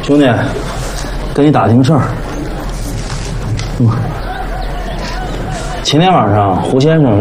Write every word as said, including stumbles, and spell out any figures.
兄弟，跟你打听个事儿。嗯，前天晚上胡先生